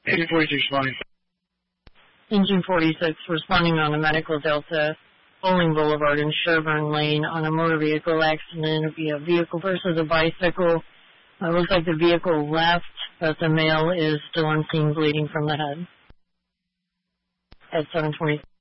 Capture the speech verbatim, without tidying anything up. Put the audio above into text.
Engine forty-six responding. Engine forty-six responding on a medical Delta, Bowling Boulevard and Sherburne Lane on a motor vehicle accident. It'll be a vehicle versus a bicycle. It looks like the vehicle left, but the male is still on scene bleeding from the head. At seven twenty.